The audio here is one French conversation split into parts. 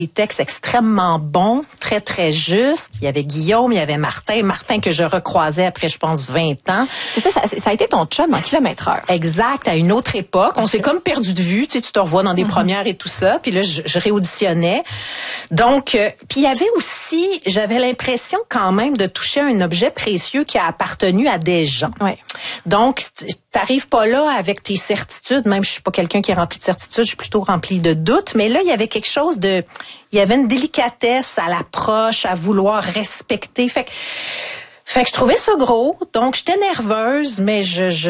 des textes extrêmement bons, très, très justes. Il y avait Guillaume, il y avait Martin que je recroisais après, je pense, 20 ans. C'est ça a été ton chum en kilomètre-heure. Exact, à une autre époque. On s'est comme perdu de vue, tu sais, tu te revois dans des premières et tout ça. Puis là, je réauditionnais. Donc, puis il y avait aussi, j'avais l'impression quand même de toucher un objet précieux qui a appartenu à des gens. Ouais. Donc, t'arrives pas là avec tes certitudes. Même, je suis pas quelqu'un qui est rempli de certitudes, je suis plutôt rempli de doutes. Mais là, il y avait quelque chose de... Il y avait une délicatesse à l'approche, à vouloir respecter. Fait que je trouvais ça gros. Donc, j'étais nerveuse, mais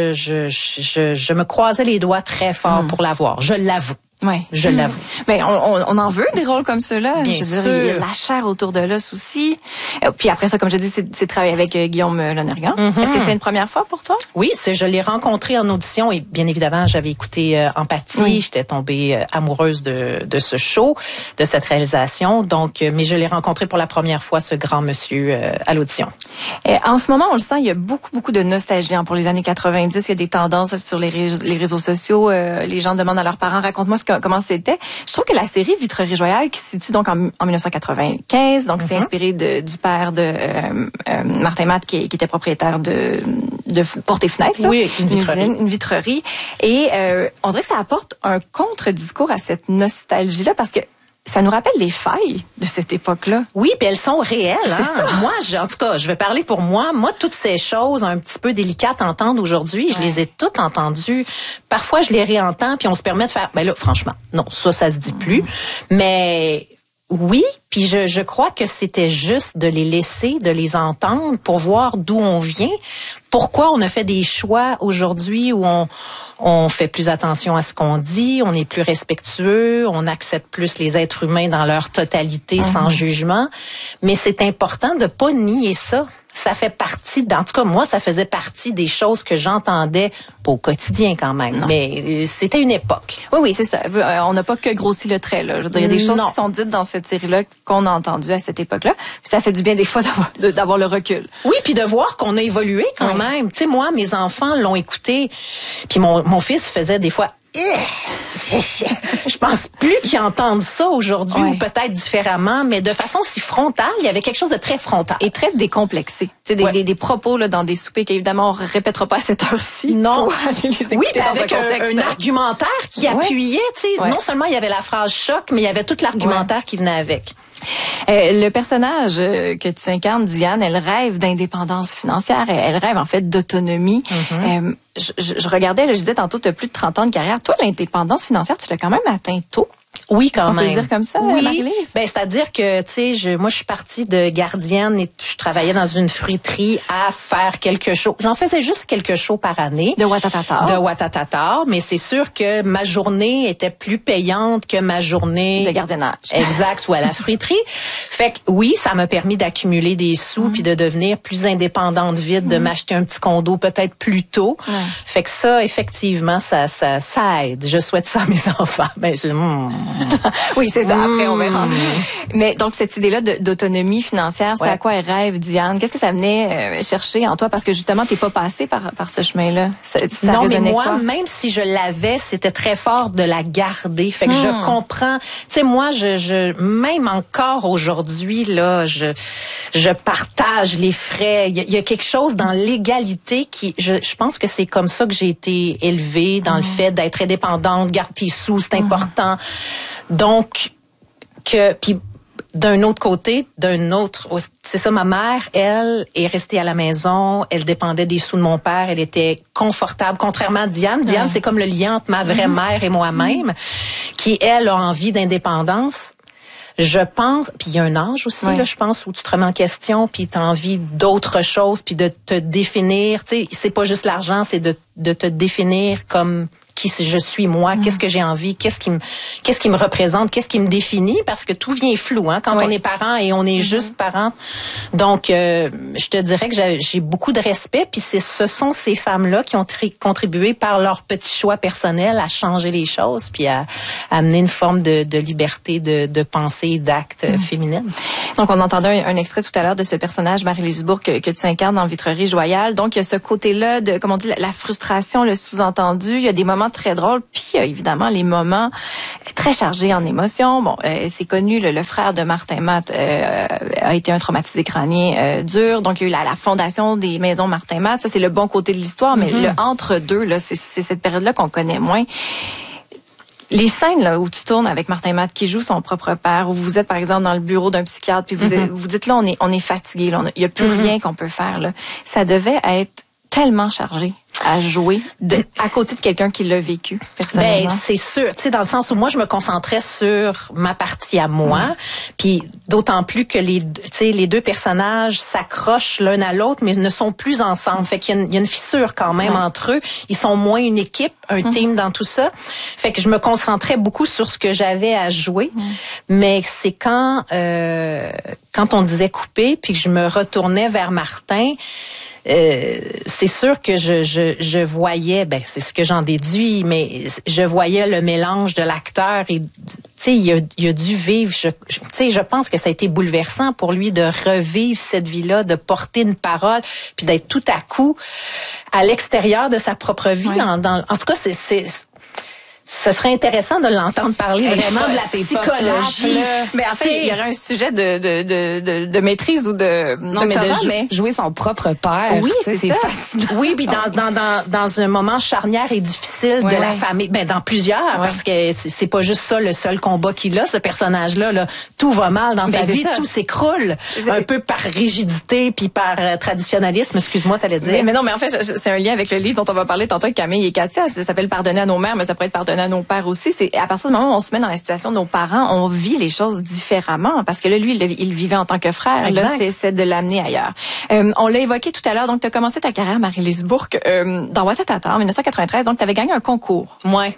je me croisais les doigts très fort pour l'avoir. Je l'avoue. Ouais. Je l'avoue. Mais on en veut des rôles comme ceux-là. Bien sûr. sûr. Il y a la chair autour de l'os aussi. Puis après ça, comme je dis, c'est travailler avec Guillaume Lonergan. Est-ce que c'est une première fois pour toi? Oui, je l'ai rencontré en audition et bien évidemment, j'avais écouté Empathie. Oui. J'étais tombée amoureuse de ce show, de cette réalisation. Donc, mais je l'ai rencontré pour la première fois, ce grand monsieur, à l'audition. En ce moment, on le sent, il y a beaucoup de nostalgie pour les années 90. Il y a des tendances sur les réseaux sociaux. Les gens demandent à leurs parents, raconte-moi comment c'était. Je trouve que la série Vitrerie Royale, qui se situe donc en 1995, donc c'est inspiré du père de Martin Matt, qui était propriétaire de Portes et Fenêtres. Là, oui, une vitrerie. Et on dirait que ça apporte un contre-discours à cette nostalgie-là, parce que ça nous rappelle les failles de cette époque-là. Oui, puis elles sont réelles. C'est ça. Moi, en tout cas, je vais parler pour moi. Moi, toutes ces choses un petit peu délicates à entendre aujourd'hui, je les ai toutes entendues. Parfois, je les réentends, puis on se permet de faire... Ben là, franchement, non, ça se dit plus. Mais... Oui, puis je crois que c'était juste de les laisser, de les entendre pour voir d'où on vient. Pourquoi on a fait des choix aujourd'hui où on fait plus attention à ce qu'on dit, on est plus respectueux, on accepte plus les êtres humains dans leur totalité sans jugement. Mais c'est important de pas nier ça. Ça fait partie, en tout cas moi, ça faisait partie des choses que j'entendais, pas au quotidien quand même, mais c'était une époque. Oui, c'est ça. On n'a pas que grossi le trait, là. Je veux dire, il y a des choses qui sont dites dans cette série-là qu'on a entendues à cette époque-là. Puis ça fait du bien des fois d'avoir le recul. Oui, puis de voir qu'on a évolué quand même. Tu sais, moi, mes enfants l'ont écouté, puis mon fils faisait des fois... Je pense plus qu'ils entendent ça aujourd'hui ou peut-être différemment, mais de façon si frontale. Il y avait quelque chose de très frontal. Et très décomplexé. Tu sais, des propos là, dans des soupers qu'évidemment on répétera pas à cette heure-ci. Non. Faut aller les écouter dans avec un contexte. Un argumentaire qui appuyait. Tu sais, non seulement il y avait la phrase choc, mais il y avait tout l'argumentaire qui venait avec. Le personnage que tu incarnes, Diane, elle rêve d'indépendance financière. Elle rêve en fait d'autonomie. Je regardais, je disais tantôt, tu as plus de 30 ans de carrière. Toi, l'indépendance financière, tu l'as quand même atteint tôt. Oui, quand même. On peut le dire comme ça, Marie-Lise? Ben, c'est-à-dire que, tu sais, moi, je suis partie de gardienne et je travaillais dans une fruiterie à faire quelques shows. J'en faisais juste quelques shows par année. De Ouattatata. Mais c'est sûr que ma journée était plus payante que ma journée... de gardiennage. Exact, ou à la fruiterie. Fait que, oui, ça m'a permis d'accumuler des sous puis de devenir plus indépendante vite, de m'acheter un petit condo peut-être plus tôt. Fait que ça, effectivement, ça aide. Je souhaite ça à mes enfants. Ben, oui, c'est ça. Après, on verra. Mais donc, cette idée-là d'autonomie financière, c'est à quoi elle rêve, Diane? Qu'est-ce que ça venait chercher en toi? Parce que justement, t'es pas passée par ce chemin-là. Non, mais moi, même si je l'avais, c'était très fort de la garder. Fait que je comprends. Tu sais, moi, même encore aujourd'hui, là, je partage les frais. Il y a quelque chose dans l'égalité qui, je pense que c'est comme ça que j'ai été élevée, dans le fait d'être indépendante, garde tes sous, c'est important. Donc, puis d'un autre côté, c'est ça, ma mère, elle est restée à la maison, elle dépendait des sous de mon père, elle était confortable, contrairement à Diane. Diane, c'est comme le lien entre ma vraie mère et moi-même, qui, elle, a envie d'indépendance. Je pense, puis il y a un âge aussi, là, je pense, où tu te remets en question, puis tu as envie d'autre chose, puis de te définir. Tu sais, c'est pas juste l'argent, c'est de te définir comme qui je suis moi, qu'est-ce que j'ai envie, qu'est-ce qui me représente, qu'est-ce qui me définit, parce que tout vient flou, hein, quand on est parent et on est juste parent. Donc, je te dirais que j'ai beaucoup de respect, puis ce sont ces femmes-là qui ont contribué par leur petit choix personnel à changer les choses, puis à amener une forme de liberté de pensée et d'acte féminine. Donc, on entendait un extrait tout à l'heure de ce personnage, Marie-Lise Bourque, que tu incarnes dans Vitrerie Royale. Donc, il y a ce côté-là de, comme on dit, la frustration, le sous-entendu. Il y a des moments moments très drôles, puis évidemment les moments très chargés en émotions. Bon, c'est connu, le frère de Martin Matt a été un traumatisé crânien dur, donc il y a eu la fondation des maisons Martin Matt. Ça, c'est le bon côté de l'histoire, mais le entre-deux, là, c'est cette période-là qu'on connaît moins. Les scènes là où tu tournes avec Martin Matt qui joue son propre père, où vous êtes par exemple dans le bureau d'un psychiatre, puis vous dites là on est fatigué, là, il y a plus rien qu'on peut faire là. Ça devait être tellement chargé à jouer à côté de quelqu'un qui l'a vécu personnellement. Ben c'est sûr, tu sais, dans le sens où moi je me concentrais sur ma partie à moi, puis d'autant plus que les deux personnages s'accrochent l'un à l'autre mais ne sont plus ensemble, fait qu'il y a une fissure quand même entre eux, ils sont moins une équipe, un team dans tout ça. Fait que je me concentrais beaucoup sur ce que j'avais à jouer, mais c'est quand on disait couper puis que je me retournais vers Martin, c'est sûr que je voyais, ben c'est ce que j'en déduis, mais je voyais le mélange de l'acteur et tu sais il a dû vivre, tu sais je pense que ça a été bouleversant pour lui de revivre cette vie-là, de porter une parole puis d'être tout à coup à l'extérieur de sa propre vie en tout cas ce serait intéressant de l'entendre parler vraiment de la psychologie. Mais en fait, il y aurait un sujet de maîtrise ou de jouer son propre père. Oui, c'est fascinant. Oui, puis dans un moment charnière et difficile de la famille, ben dans plusieurs, parce que c'est pas juste ça le seul combat qu'il a, ce personnage-là. Là, tout va mal dans sa vie, tout s'écroule un peu par rigidité puis par traditionnalisme. Excuse-moi, t'allais dire. Mais non, mais en fait, c'est un lien avec le livre dont on va parler tantôt avec Camille et Katia. Ça s'appelle Pardonner à nos mères, mais ça pourrait être Pardonner à nos pères aussi. C'est à partir du moment où on se met dans la situation de nos parents, on vit les choses différemment parce que là, lui, il vivait en tant que frère. Exact. Là, c'est de l'amener ailleurs. On l'a évoqué tout à l'heure. Donc, tu as commencé ta carrière, Marie-Lise Bourque, dans Ouattatata en 1993. Donc, tu avais gagné un concours. Ouais.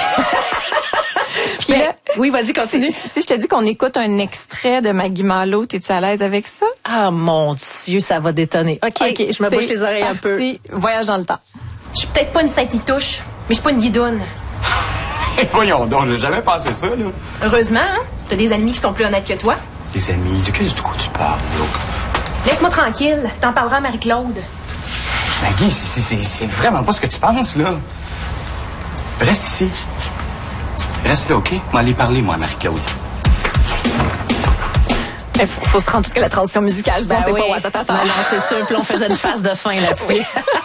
Puis là, oui, vas-y, continue. Si je te dis qu'on écoute un extrait de Maggie Malo, es-tu à l'aise avec ça? Ah, mon Dieu, ça va détonner. OK, je me bouche les oreilles un peu. Voyage dans le temps. Je suis peut-être pas une Sainte-Nitouche, mais je suis pas une guidoune. Voyons donc, j'ai jamais pensé ça, là. Heureusement, hein? T'as des amis qui sont plus honnêtes que toi. Des amis? De quel coup tu parles, donc? Laisse-moi tranquille. T'en parleras à Marie-Claude. Maggie, c'est vraiment pas ce que tu penses, là. Reste ici. Reste là, OK? On va aller parler, moi, à Marie-Claude. Il faut se rendre jusqu'à la transition musicale, sinon c'est pas Ouattatata. Non, c'est sûr. Puis on faisait une phase de fin là-dessus.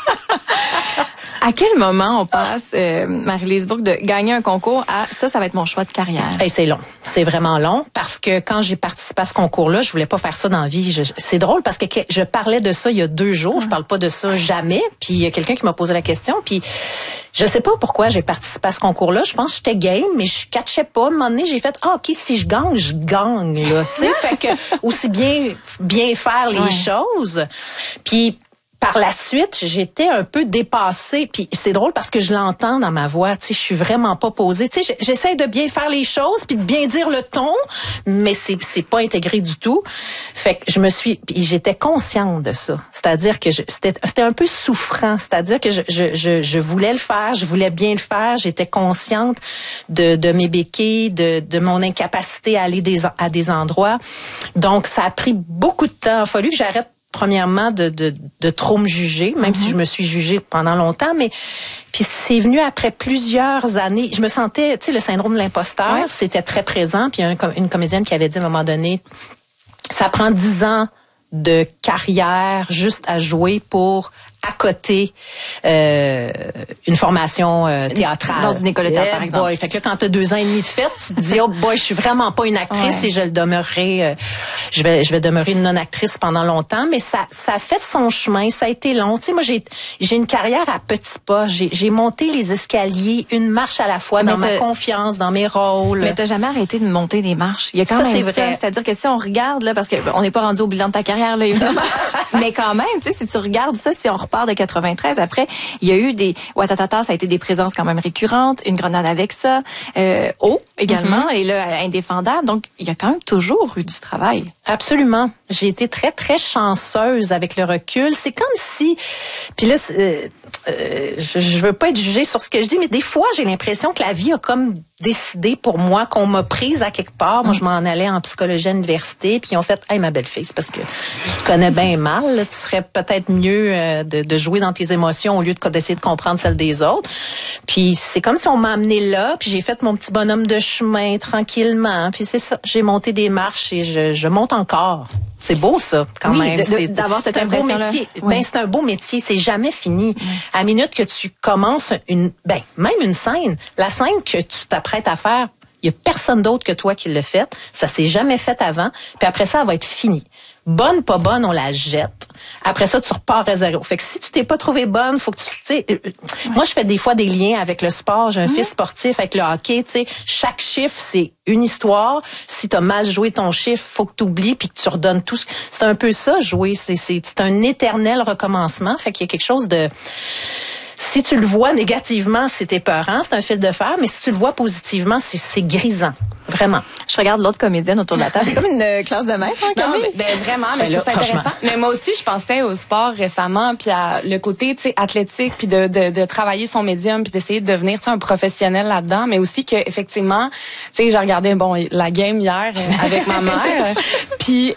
À quel moment on passe, Marie-Lise Bourque, de gagner un concours à ça va être mon choix de carrière? Hey, c'est long. C'est vraiment long parce que quand j'ai participé à ce concours-là, je voulais pas faire ça dans la vie. C'est drôle parce que je parlais de ça il y a 2 jours. Je parle pas de ça jamais. Puis il y a quelqu'un qui m'a posé la question. Puis je sais pas pourquoi j'ai participé à ce concours-là. Je pense que j'étais game, mais je catchais pas. À un moment donné, j'ai fait OK, si je gagne, je gagne là. Tu sais, fait que aussi bien faire les choses. Puis par la suite, j'étais un peu dépassée. Puis c'est drôle parce que je l'entends dans ma voix. Tu sais, je suis vraiment pas posée. Tu sais, j'essaie de bien faire les choses puis de bien dire le ton, mais c'est pas intégré du tout. Fait que j'étais consciente de ça. C'est-à-dire que c'était un peu souffrant. C'est-à-dire que je voulais le faire, je voulais bien le faire. J'étais consciente de mes béquilles, de mon incapacité à aller à des endroits. Donc ça a pris beaucoup de temps. Il a fallu que j'arrête premièrement de trop me juger, même si je me suis jugée pendant longtemps, mais puis c'est venu après plusieurs années. Je me sentais, tu sais, le syndrome de l'imposteur, c'était très présent. Puis il y a une comédienne qui avait dit à un moment donné, ça prend 10 ans de carrière juste à jouer pour accoter une formation théâtrale. Dans une école de théâtre, par exemple. Fait que là, quand tu as 2 ans et demi de fête, tu te dis, oh boy, je suis vraiment pas une actrice et je le demeurerai, je vais demeurer une non-actrice pendant longtemps, mais ça a fait son chemin, ça a été long. Tu sais, moi, j'ai une carrière à petits pas. J'ai monté les escaliers une marche à la fois dans ma confiance, dans mes rôles. Mais t'as jamais arrêté de monter des marches. Il y a quand même c'est vrai. C'est-à-dire que si on regarde, là, parce que on n'est pas rendu au bilan de ta carrière, là, évidemment. Mais quand même, tu sais, si tu regardes ça, si on repart de 93, après, il y a eu Ouattatata, ça a été des présences quand même récurrentes, Une grenade avec ça, également, et là, Indéfendable. Donc, il y a quand même toujours eu du travail. Absolument. J'ai été très, très chanceuse avec le recul. C'est comme si... Puis là, je veux pas être jugée sur ce que je dis, mais des fois, j'ai l'impression que la vie a comme décidé pour moi, qu'on m'a prise à quelque part. Moi, je m'en allais en psychologie à l'université, puis ils ont fait « Hey, ma belle-fille, c'est parce que tu te connais bien mal. Là, tu serais peut-être mieux de jouer dans tes émotions au lieu d'essayer de comprendre celles des autres. » Puis c'est comme si on m'a amené là, puis j'ai fait mon petit bonhomme de chemin tranquillement. Puis c'est ça, j'ai monté des marches et je monte encore. C'est beau ça, quand même. D'avoir cette impression-là. Ben, c'est un beau métier, c'est jamais fini. À la minute que tu commences même une scène, la scène que tu t'apprêtes à faire, il y a personne d'autre que toi qui l'a fait. Ça s'est jamais fait avant. Puis après ça, elle va être finie. Bonne, pas bonne, on la jette. Après ça, tu repars à zéro. Fait que si tu t'es pas trouvé bonne, faut que moi, je fais des fois des liens avec le sport. J'ai un fils sportif avec le hockey, tu sais. Chaque chiffre, c'est une histoire. Si t'as mal joué ton chiffre, faut que t'oublies puis que tu redonnes tout. C'est un peu ça, jouer. C'est un éternel recommencement. Fait qu'il y a quelque chose de... Si tu le vois négativement, c'est épeurant, c'est un fil de fer, mais si tu le vois positivement, c'est grisant. Vraiment. Je regarde l'autre comédienne autour de la table. C'est comme une classe de maître, hein, Camille? Vraiment, mais je trouve ça intéressant. Mais moi aussi, je pensais au sport récemment, puis à le côté, tu sais, athlétique, puis de travailler son médium, puis d'essayer de devenir, tu sais, un professionnel là-dedans, mais aussi que effectivement, tu sais, j'ai regardé la game hier avec ma mère, puis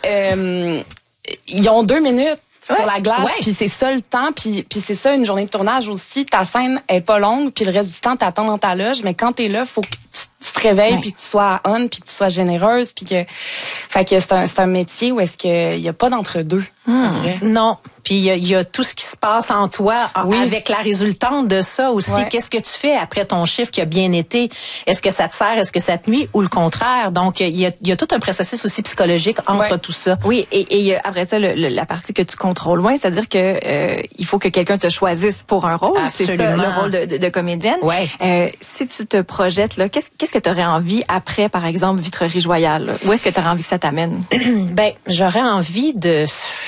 ils ont 2 minutes sur la glace, puis c'est ça le temps, puis c'est ça une journée de tournage aussi. Ta scène est pas longue, puis le reste du temps t'attends dans ta loge, mais quand t'es là, faut que tu te réveilles, puis que tu sois on, puis que tu sois généreuse, puis que, fait que c'est un métier où est-ce qu'il y a pas d'entre-deux, on dirait. Non. Puis il y a tout ce qui se passe en toi avec la résultante de ça aussi. Ouais. Qu'est-ce que tu fais après ton chiffre qui a bien été? Est-ce que ça te sert? Est-ce que ça te nuit? Ou le contraire? Donc, il y a tout un processus aussi psychologique entre tout ça. Oui, et après ça, la partie que tu contrôles moins, c'est-à-dire que il faut que quelqu'un te choisisse pour un rôle. Absolument. C'est ça, le rôle de comédienne. Ouais. Si tu te projettes, là, qu'est-ce que tu aurais envie après, par exemple, Vitrerie-Joyal? Où est-ce que tu aurais envie que ça t'amène? J'aurais envie de...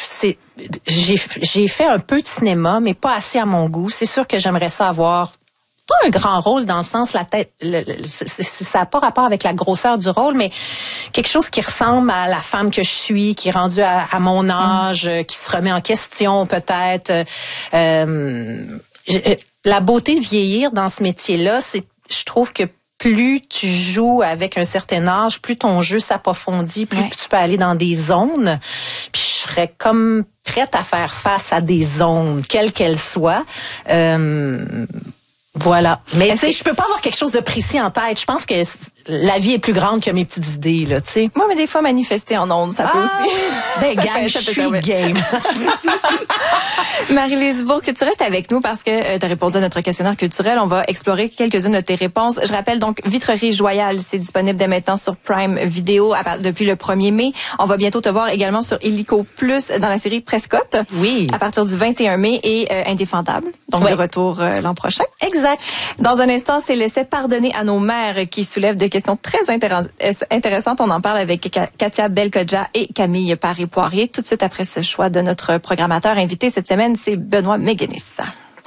J'ai fait un peu de cinéma, mais pas assez à mon goût. C'est sûr que j'aimerais ça avoir pas un grand rôle dans le sens la tête. Ça n'a pas rapport avec la grosseur du rôle, mais quelque chose qui ressemble à la femme que je suis, qui est rendue à mon âge, qui se remet en question peut-être. La beauté de vieillir dans ce métier-là, je trouve que plus tu joues avec un certain âge, plus ton jeu s'approfondit, plus tu peux aller dans des zones. Puis je serais comme prête à faire face à des zones, quelles qu'elles soient. Voilà. Mais tu sais, je peux pas avoir quelque chose de précis en tête. Je pense que la vie est plus grande que mes petites idées, là, tu sais. Moi, mais des fois, manifester en ondes, ça peut aussi. Gang, je suis game. Marie-Lise Bourque, tu restes avec nous parce que tu as répondu à notre questionnaire culturel. On va explorer quelques-unes de tes réponses. Je rappelle donc Vitrerie-Joyal, c'est disponible dès maintenant sur Prime Video depuis le 1er mai. On va bientôt te voir également sur Illico Plus dans la série Prescott. Oui. À partir du 21 mai et Indéfendable. Donc de retour l'an prochain. Exact. Dans un instant, c'est l'essai Pardonner à nos mères qui soulève des questions très intéressantes. On en parle avec Katia Belkodja et Camille Paré-Poirier. Tout de suite après ce choix de notre programmateur invité cette semaine, c'est Benoît Méguénis.